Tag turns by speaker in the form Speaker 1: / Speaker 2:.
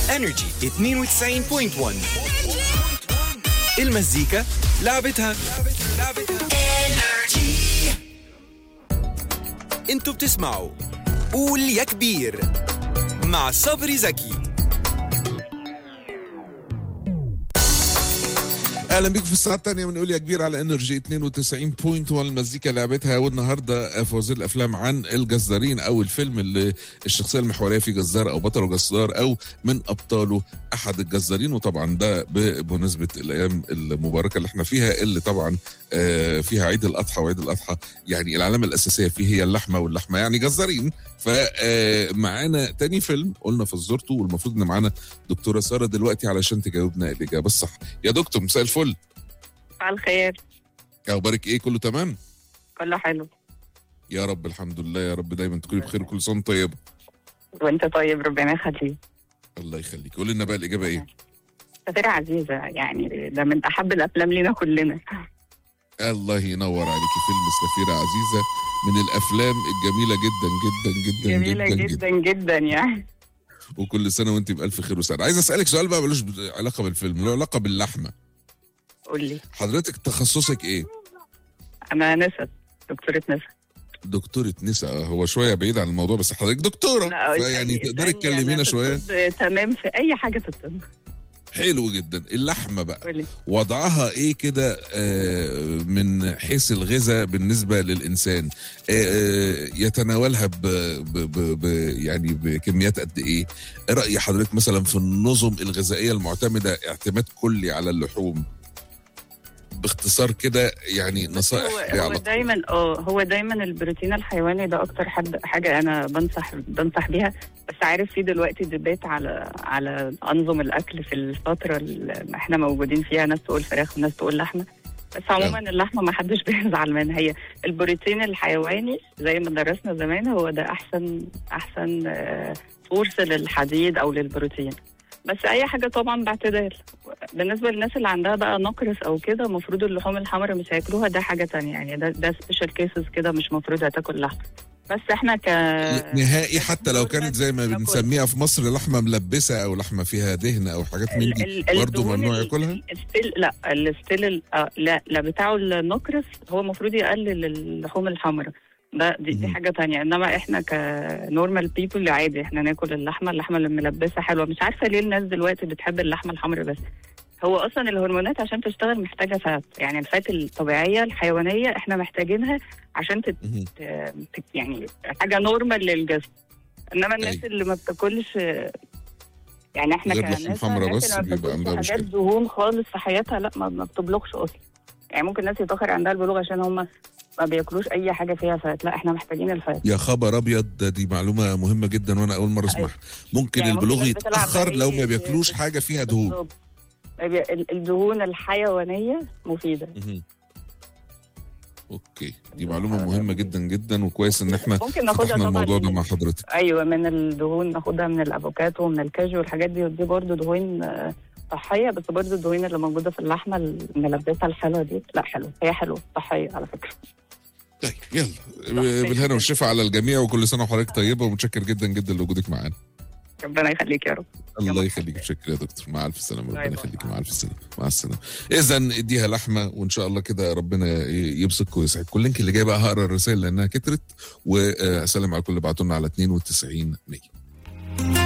Speaker 1: انرجي 92.1. المزيكا لعبتها. انتوا بتسمعوا قول يا كبير مع صبري زكي.
Speaker 2: اهلا بيكم في الساعه الثانيه من قول يا كبير على انرجي 92.1. المزيكا لعبتها. والنهارده فوازير الافلام عن الجزارين، او الفيلم اللي الشخصيه المحوريه فيه جزار او بطله جزار او من ابطاله احد الجزارين. وطبعا ده بمناسبه الايام المباركه اللي احنا فيها، اللي طبعا فيها عيد الاضحى. وعيد الاضحى يعني العلامه الاساسيه فيه هي اللحمه، واللحمه يعني جزارين. فمعانا تاني فيلم قلنا فزرته، والمفروض ان معانا دكتوره ساره دلوقتي علشان تجاوبنا الاجابه الصح. يا دكتور مساء الفل.
Speaker 3: على الخير.
Speaker 2: اخبارك ايه؟ كله تمام؟
Speaker 3: كله حلو
Speaker 2: يا رب الحمد لله، يا رب دايما تكوني بخير وكل سنه طيبه.
Speaker 3: وانت طيب، ربنا يخليك.
Speaker 2: الله يخليك. قولي لنا بقى الاجابه ايه؟
Speaker 3: سفيرة عزيزة، يعني ده من احب الافلام لينا كلنا.
Speaker 2: الله ينور عليكي. فيلم سفيرة عزيزة من الافلام الجميله جدا جدا جدا
Speaker 3: جميلة جدا جدا يعني.
Speaker 2: وكل سنه وانت بالف خير وسعاده. عايز اسالك سؤال بقى ملوش علاقه بالفيلم، له علاقه باللحمه.
Speaker 3: قول لي.
Speaker 2: حضرتك تخصصك ايه؟
Speaker 3: انا نسا، دكتورة نسا.
Speaker 2: دكتورة نساء. هو شويه بعيد عن الموضوع بس حضرتك دكتوره، فيعني تقدري تكلمينا شويه.
Speaker 3: تمام في اي حاجه في الطب.
Speaker 2: حلو جدا. اللحمه بقى
Speaker 3: قولي.
Speaker 2: وضعها ايه كده من حيث الغذاء بالنسبه للانسان؟ يتناولها يعني بكميات قد ايه؟ راي حضرتك مثلا في النظم الغذائيه المعتمده اعتماد كلي على اللحوم؟ باختصار كده يعني نصائح.
Speaker 3: هو دايما البروتين الحيواني ده اكتر حاجه انا بنصح بيها. بس عارف في دلوقتي ديبيت على انظم الاكل في الفتره اللي احنا موجودين فيها، ناس تقول فراخ وناس تقول لحمه. بس عموما اللحمه ما حدش بيزعل منها. هي البروتين الحيواني زي ما درسنا زمان هو ده احسن سورس للحديد او للبروتين. بس اي حاجه طبعا باعتدال. بالنسبه للناس اللي عندها بقى نقرس او كده، المفروض اللحوم الحمراء مش هياكلوها، ده حاجه تانية يعني. ده سبيشال كيسز كده، مش مفروض هتاكل لحمه. بس احنا
Speaker 2: نهائي حتى لو كانت زي ما بنسميها في مصر لحمه ملبسه او لحمه فيها دهن او حاجات من دي، برضه ممنوع ياكلها.
Speaker 3: لا بتاعه النقرس هو المفروض يقلل اللحوم الحمراء. دي حاجه تانية. انما احنا كنورمال بيبل عادي احنا ناكل اللحمه اللي ملبسه حلوه. مش عارفه ليه الناس دلوقتي بتحب اللحمه الحمراء. بس هو اصلا الهرمونات عشان تشتغل محتاجه فات، يعني الفات الطبيعيه الحيوانيه احنا محتاجينها عشان يعني حاجه نورمال للجسم. انما الناس اللي ما بتاكلش، يعني احنا
Speaker 2: كناس حمراء بس بيبقى عندها
Speaker 3: حاجات دهون خالص في حياتها، لا ما بتبلغش اصلا. يعني ممكن الناس يتاخر عندها البلوغ عشان هم ما بياكلوش اي حاجه فيها فات. لا احنا محتاجين الفات.
Speaker 2: يا خبر ابيض، دي معلومه مهمه جدا وانا اول مره اسمعها. ممكن يعني البلوغ يتاخر لو ما بياكلوش حاجه فيها دهون.
Speaker 3: الدهون الحيوانيه مفيده.
Speaker 2: اوكي، دي معلومه مهمه جدا جدا، وكويس ان احنا
Speaker 3: فتحنا
Speaker 2: الموضوع ده مع حضرتك.
Speaker 3: ايوه، من الدهون ناخدها من الافوكاتو ومن الكاجو والحاجات دي برضو دهون صحيه. بس برضو الدهون اللي موجوده في اللحمه الملبسه الحلوه دي لا حلوه، هي حلوه صحيه على فكره.
Speaker 2: طيب يلا بالهنا والشفا على الجميع، وكل سنه وحضرتك طيبه، ومتشكر جدا جدا لوجودك معانا.
Speaker 3: ربنا يخليك يا رب.
Speaker 2: الله يخليك. متشكر يا دكتور. مع الف سلامه. ربنا يخليك. مع الف سلامه. مع السلامه. اذا اديها لحمه وان شاء الله كده ربنا يبسطك ويسعدك. اللينك اللي جاي بقى هقرا الرسائل لانها كترت، واسلم على الكل اللي بعتوا لنا على 92 100.